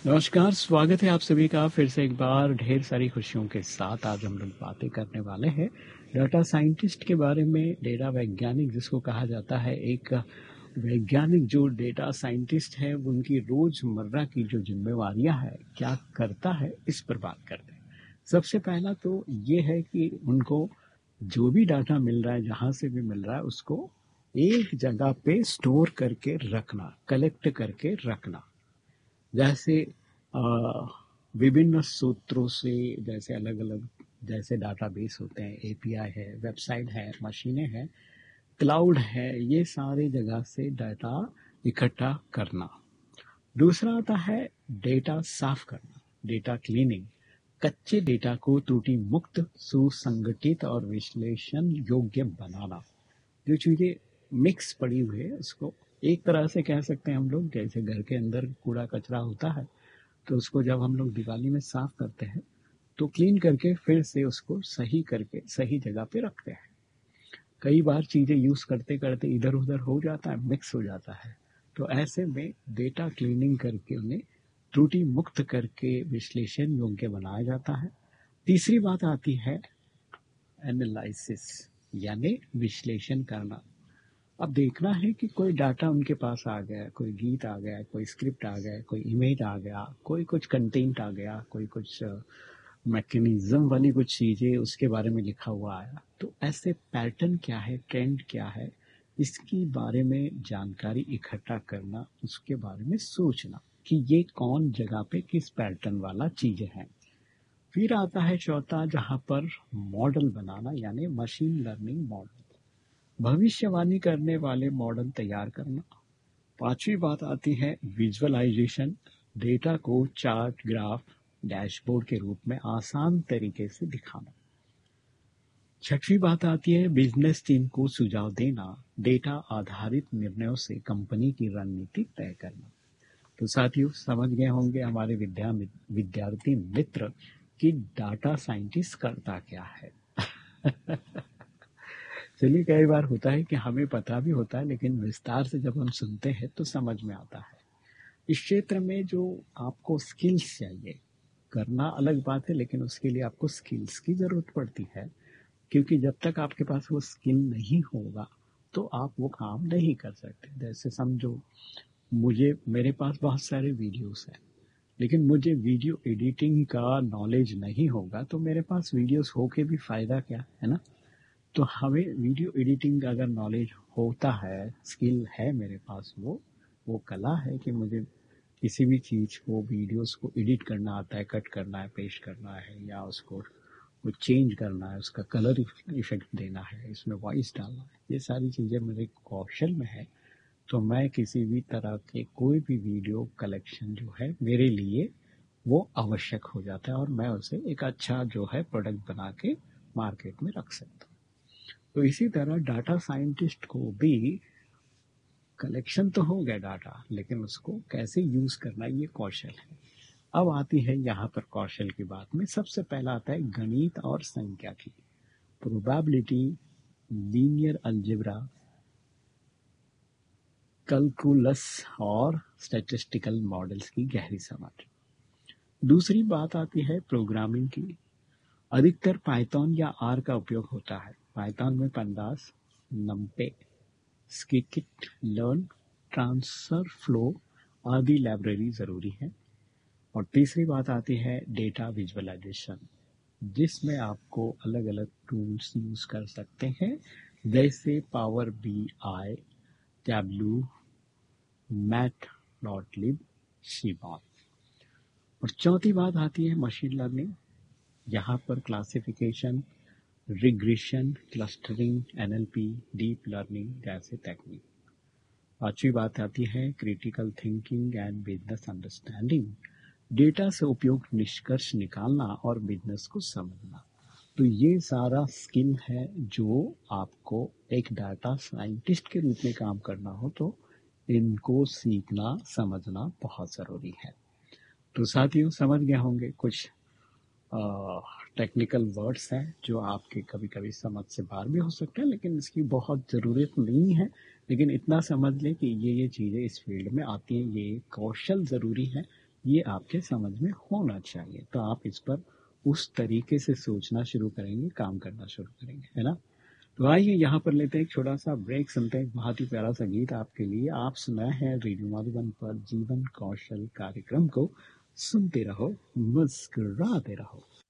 नमस्कार, स्वागत है आप सभी का फिर से एक बार ढेर सारी खुशियों के साथ। आज हम लोग बातें करने वाले हैं डाटा साइंटिस्ट के बारे में। डेटा वैज्ञानिक जिसको कहा जाता है, एक वैज्ञानिक जो डेटा साइंटिस्ट है उनकी रोजमर्रा की जो जिम्मेवारियां है, क्या करता है, इस पर बात करते हैं। सबसे पहला तो ये है कि उनको जो भी डाटा मिल रहा है, जहां से भी मिल रहा है, उसको एक जगह पे स्टोर करके रखना, कलेक्ट करके रखना। जैसे अ, विभिन्न सूत्रों से, जैसे अलग अलग जैसे डाटाबेस होते हैं, एपीआई है, वेबसाइट है, मशीनें हैं, क्लाउड है, ये सारे जगह से डाटा इकट्ठा करना। दूसरा आता है डेटा साफ करना, डेटा क्लीनिंग। कच्चे डेटा को त्रुटि मुक्त, सुसंगठित और विश्लेषण योग्य बनाना। जो चीजें मिक्स पड़ी हुई है, उसको एक तरह से कह सकते हैं हम लोग, जैसे घर के अंदर कूड़ा कचरा होता है, तो उसको जब हम लोग दिवाली में साफ करते हैं तो क्लीन करके फिर से उसको सही करके सही जगह पे रखते हैं। कई बार चीजें यूज करते करते इधर उधर हो जाता है, मिक्स हो जाता है, तो ऐसे में डेटा क्लीनिंग करके उन्हें त्रुटि मुक्त करके विश्लेषण योग्य बनाया जाता है। तीसरी बात आती है एनालिसिस, यानी विश्लेषण करना। अब देखना है कि कोई डाटा उनके पास आ गया, कोई गीत आ गया, कोई स्क्रिप्ट आ गया, कोई इमेज आ गया, कोई कुछ कंटेंट आ गया, कोई कुछ मैकेनिज्म वाली कुछ चीजें उसके बारे में लिखा हुआ आया, तो ऐसे पैटर्न क्या है, ट्रेंड क्या है, इसकी बारे में जानकारी इकट्ठा करना, उसके बारे में सोचना कि ये कौन जगह पे किस पैटर्न वाला चीजें हैं। फिर आता है चौथा, जहां पर मॉडल बनाना, यानी मशीन लर्निंग मॉडल, भविष्यवाणी करने वाले मॉडल तैयार करना। पांचवी बात आती है विजुअलाइजेशन, डेटा को चार्ट, ग्राफ, डैशबोर्ड के रूप में आसान तरीके से दिखाना। छठवीं बात आती है बिजनेस टीम को सुझाव देना, डेटा आधारित निर्णयों से कंपनी की रणनीति तय करना। तो साथियों, समझ गए होंगे हमारे विद्यार्थी मित्र कि डाटा साइंटिस्ट करता क्या है। चलिए, कई बार होता है कि हमें पता भी होता है, लेकिन विस्तार से जब हम सुनते हैं तो समझ में आता है। इस क्षेत्र में जो आपको स्किल्स चाहिए, करना अलग बात है, लेकिन उसके लिए आपको स्किल्स की जरूरत पड़ती है, क्योंकि जब तक आपके पास वो स्किल नहीं होगा तो आप वो काम नहीं कर सकते। जैसे समझो, मुझे मेरे पास बहुत सारे वीडियोस हैं, लेकिन मुझे वीडियो एडिटिंग का नॉलेज नहीं होगा तो मेरे पास वीडियोस होके भी फायदा क्या है ना। तो हमें वीडियो एडिटिंग का अगर नॉलेज होता है, स्किल है मेरे पास, वो कला है कि मुझे किसी भी चीज को, वीडियोस को एडिट करना आता है, कट करना है, पेस्ट करना है, या उसको वो चेंज करना है, उसका कलर इफेक्ट देना है, इसमें वॉइस डालना है, ये सारी चीजें मेरे कौशल में है। तो मैं किसी भी तरह के कोई भी वीडियो कलेक्शन जो है मेरे लिए वो आवश्यक हो जाता है, और मैं उसे एक अच्छा जो है प्रोडक्ट बना के मार्केट में रख सकता हूँ। तो इसी तरह डाटा साइंटिस्ट को भी कलेक्शन तो हो गया डाटा, लेकिन उसको कैसे यूज करना, ये कौशल है। अब आती है यहाँ पर कौशल की बात में। सबसे पहला आता है गणित और सांख्यिकी, प्रोबेबिलिटी, लीनियर अलजेब्रा, कैलकुलस और स्टैटिस्टिकल मॉडल्स की गहरी समझ। दूसरी बात आती है प्रोग्रामिंग की। अधिकतर पाइथन या आर का उपयोग होता है। पाइथन में pandas, numpy, skit, learn, transfer flow आदि लाइब्रेरी जरूरी है। और तीसरी बात आती है डेटा विजुअलाइजेशन, जिसमें आपको अलग अलग टूल्स यूज कर सकते हैं, जैसे power B I, tableau, math dot लिब, शिबॉन। और चौथी बात आती है मशीन लर्निंग। यहाँ पर classification, regression, clustering, NLP, deep learning जैसे टेक्निक। पांचवी बात आती है critical thinking and business understanding, data से उपयुक्त निष्कर्ष निकालना और बिजनेस को समझना। तो ये सारा स्किल है जो आपको एक डाटा साइंटिस्ट के रूप में काम करना हो तो इनको सीखना, समझना बहुत जरूरी है। तो साथियों, समझ गए होंगे कुछ टेक्निकल वर्ड्स हैं जो आपके कभी कभी समझ से बाहर भी हो सकते हैं, लेकिन इसकी बहुत ज़रूरत नहीं है। लेकिन इतना समझ लें कि ये चीज़ें इस फील्ड में आती हैं, ये कौशल ज़रूरी है ये आपके समझ में होना चाहिए। तो आप इस पर उस तरीके से सोचना शुरू करेंगे, काम करना शुरू करेंगे, है ना? तो आइए यहाँ पर लेते हैं एक छोटा-सा ब्रेक, सुनते हैं एक बहुत ही प्यारा-सा गीत आपके लिए। आप सुना है रेडियो मधुबन पर जीवन कौशल कार्यक्रम को। सुनते रहो, मुस्कुराते रहो।